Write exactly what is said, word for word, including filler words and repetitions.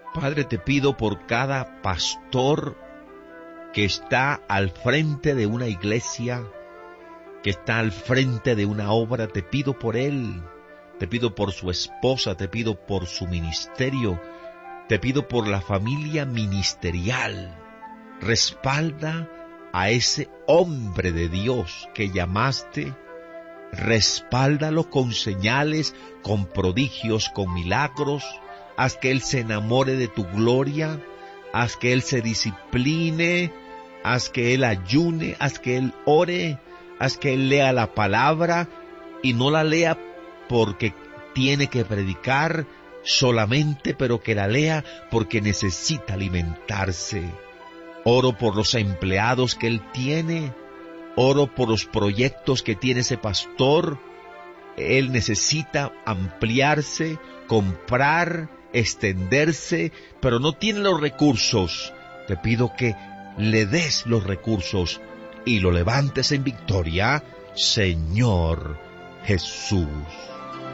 Padre, te pido por cada pastor que está al frente de una iglesia, que está al frente de una obra, te pido por él, te pido por su esposa, te pido por su ministerio, te pido por la familia ministerial. Respalda a ese hombre de Dios que llamaste, respáldalo con señales, con prodigios, con milagros. Haz que él se enamore de tu gloria, haz que él se discipline, haz que él ayune, haz que él ore, haz que él lea la palabra y no la lea porque tiene que predicar solamente, pero que la lea porque necesita alimentarse. Oro por los empleados que él tiene, oro por los proyectos que tiene ese pastor. Él necesita ampliarse, comprar, extenderse, pero no tiene los recursos. Te pido que le des los recursos y lo levantes en victoria, Señor Jesús.